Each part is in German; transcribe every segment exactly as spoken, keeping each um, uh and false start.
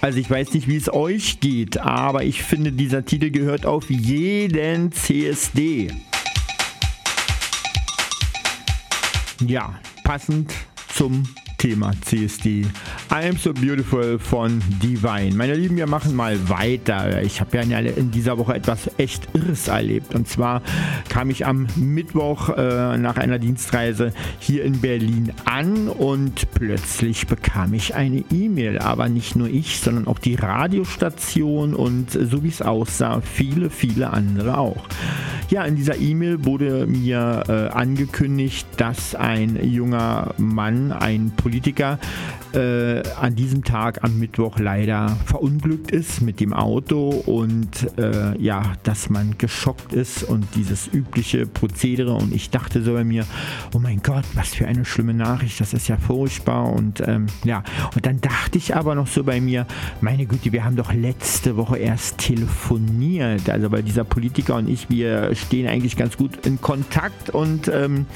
Also ich weiß nicht, wie es euch geht, aber ich finde, dieser Titel gehört auf jeden C S D. Ja, passend zum Thema C S D. I'm So Beautiful von Divine. Meine Lieben, wir machen mal weiter. Ich habe ja in dieser Woche etwas echt Irres erlebt. Und zwar kam ich am Mittwoch äh, nach einer Dienstreise hier in Berlin an und plötzlich bekam ich eine E-Mail. Aber nicht nur ich, sondern auch die Radiostation und so wie es aussah, viele, viele andere auch. Ja, in dieser E-Mail wurde mir äh, angekündigt, dass ein junger Mann, ein Politiker, äh, an diesem Tag am Mittwoch leider verunglückt ist mit dem Auto und äh, ja, dass man geschockt ist und dieses übliche Prozedere und ich dachte so bei mir, oh mein Gott, was für eine schlimme Nachricht, das ist ja furchtbar und ähm, ja, und dann dachte ich aber noch so bei mir, meine Güte, wir haben doch letzte Woche erst telefoniert, also weil dieser Politiker und ich, wir stehen eigentlich ganz gut in Kontakt und ähm,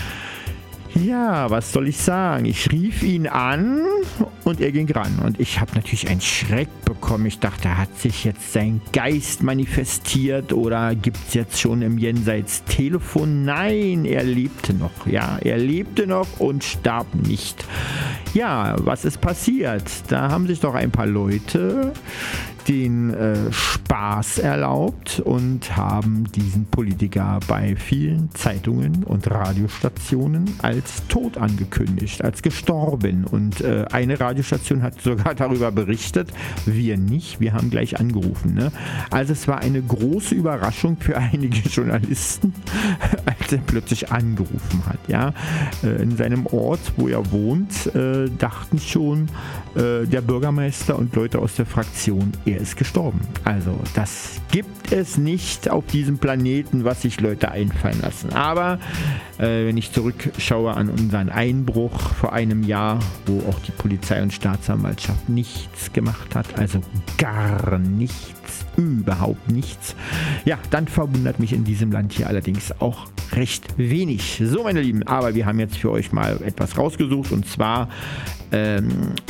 ja, was soll ich sagen? Ich rief ihn an und er ging ran. Und ich habe natürlich einen Schreck bekommen. Ich dachte, hat sich jetzt sein Geist manifestiert oder gibt es jetzt schon im Jenseits Telefon? Nein, er lebte noch. Ja, er lebte noch und starb nicht. Ja, was ist passiert? Da haben sich doch ein paar Leute den äh, Spaß erlaubt und haben diesen Politiker bei vielen Zeitungen und Radiostationen als tot angekündigt, als gestorben. Und äh, eine Radiostation hat sogar darüber berichtet, wir nicht, wir haben gleich angerufen. Ne? Also es war eine große Überraschung für einige Journalisten, als er plötzlich angerufen hat. Ja? Äh, in seinem Ort, wo er wohnt, äh, dachten schon äh, der Bürgermeister und Leute aus der Fraktion, er ist gestorben. Also das gibt es nicht auf diesem Planeten, was sich Leute einfallen lassen. Aber äh, wenn ich zurückschaue an unseren Einbruch vor einem Jahr, wo auch die Polizei und Staatsanwaltschaft nichts gemacht hat, also gar nichts, überhaupt nichts, ja, dann verwundert mich in diesem Land hier allerdings auch recht wenig. So, meine Lieben, aber wir haben jetzt für euch mal etwas rausgesucht und zwar ähm,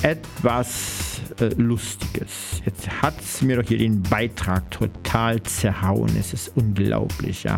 etwas äh, Lustiges. Jetzt hat es mir doch hier den Beitrag total zerhauen. Es ist unglaublich, ja.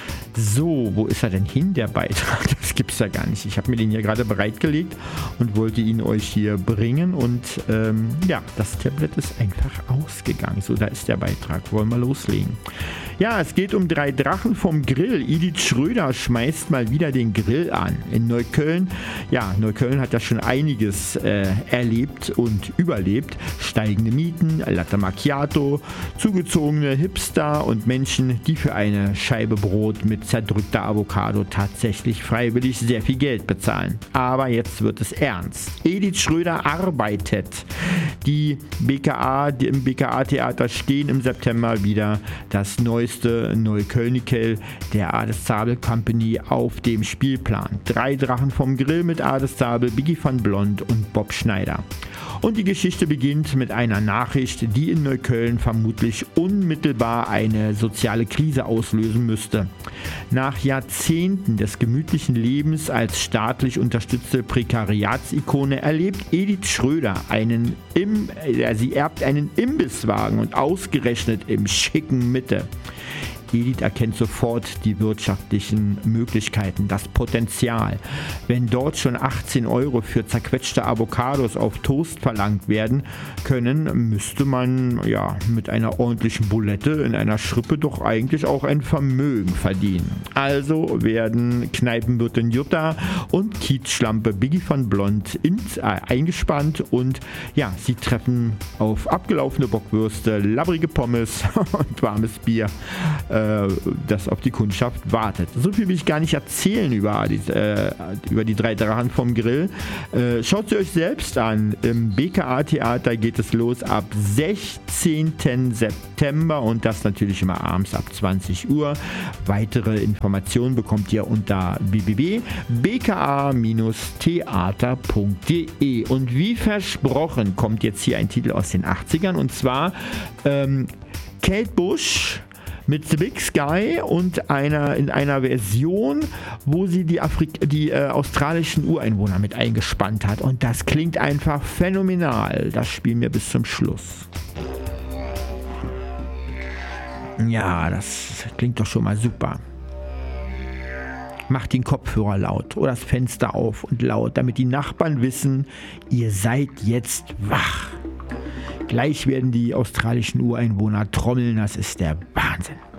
So, wo ist er denn hin, der Beitrag? Das gibt's ja gar nicht. Ich habe mir den hier gerade bereitgelegt und wollte ihn euch hier bringen und ähm, ja, das Tablet ist einfach ausgegangen. So, da ist der Beitrag. Wollen wir loslegen? Ja, es geht um drei Drachen vom Grill. Edith Schröder schmeißt mal wieder den Grill an. In Neukölln, ja, Neukölln hat ja schon einiges äh, erlebt und überlebt. Steigende Mieten, Latte Macchiato, zugezogene Hipster und Menschen, die für eine Scheibe Brot mit zerdrückter Avocado tatsächlich freiwillig sehr viel Geld bezahlen. Aber jetzt wird es ernst. Edith Schröder arbeitet. Die B K A, die im B K A-Theater stehen im September wieder das neueste Neuköllnikel der Adelsabel Company auf dem Spielplan. Drei Drachen vom Grill mit Adelsabel, Biggie van Blond und Bob Schneider. Und die Geschichte beginnt mit einer Nachricht, die in Neukölln vermutlich unmittelbar eine soziale Krise auslösen müsste. Nach Jahrzehnten des gemütlichen Lebens als staatlich unterstützte Prekariatsikone erlebt Edith Schröder einen im, äh, sie erbt einen Imbisswagen und ausgerechnet im schicken Mitte. Edith erkennt sofort die wirtschaftlichen Möglichkeiten, das Potenzial. Wenn dort schon achtzehn Euro für zerquetschte Avocados auf Toast verlangt werden können, müsste man ja mit einer ordentlichen Bulette in einer Schrippe doch eigentlich auch ein Vermögen verdienen. Also werden Kneipenwirtin Jutta und Kiezschlampe Biggie van Blond ins, äh, eingespannt und ja, sie treffen auf abgelaufene Bockwürste, labbrige Pommes und warmes Bier, äh, das auf die Kundschaft wartet. So viel will ich gar nicht erzählen über die, äh, über die drei Drachen vom Grill. Äh, schaut sie euch selbst an. Im B K A-Theater geht es los ab sechzehnten September und das natürlich immer abends ab zwanzig Uhr. Weitere Informationen bekommt ihr unter w w w punkt b k a theater punkt d e. Und wie versprochen kommt jetzt hier ein Titel aus den achtzigern und zwar ähm, Kate Bush mit The Big Sky und einer in einer Version, wo sie die, Afrik die äh, australischen Ureinwohner mit eingespannt hat. Und das klingt einfach phänomenal. Das spielen wir bis zum Schluss. Ja, das klingt doch schon mal super. Macht den Kopfhörer laut oder das Fenster auf und laut, damit die Nachbarn wissen, ihr seid jetzt wach. Gleich werden die australischen Ureinwohner trommeln, das ist der Wahnsinn.